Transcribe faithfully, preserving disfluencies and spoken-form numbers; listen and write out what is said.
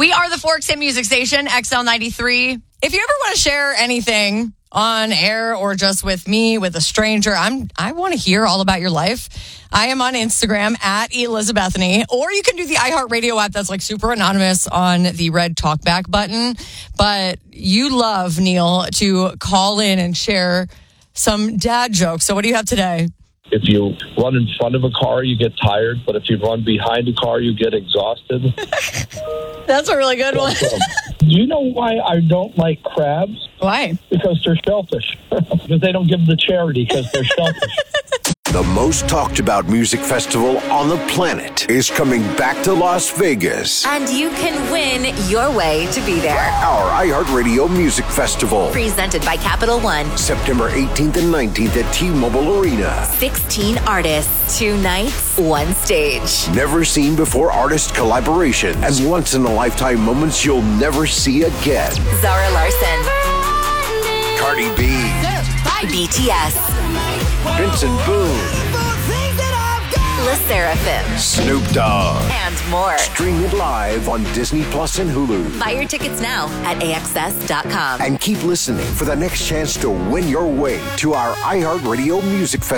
We are the Forks Hit Music Station, X L ninety-three. If you ever want to share anything on air or just with me, with a stranger, I'm, I want to hear all about your life. I am on Instagram at Elizabethany, or you can do the iHeartRadio app that's like super anonymous on the red talkback button. But you love, Neil, to call in and share some dad jokes. So what do you have today? If you run in front of a car, you get tired. But if you run behind a car, you get exhausted. That's a really good one. Do you know why I don't like crabs? Why? Because they're shellfish. Because they don't give them to charity because they're shellfish. The most talked about music festival on the planet is coming back to Las Vegas. And you can win your way to be there. Our iHeartRadio Music Festival. Presented by Capital One. September eighteenth and nineteenth at T-Mobile Arena. sixteen artists, two nights, one stage. Never seen before artist collaborations and once-in-a-lifetime moments you'll never see again. Zara Larson. Cardi B. B T S. Vincent Boone. Le Sserafim. Snoop Dogg. And more. Stream it live on Disney Plus and Hulu. Buy your tickets now at A X S dot com. And keep listening for the next chance to win your way to our iHeartRadio Music Festival.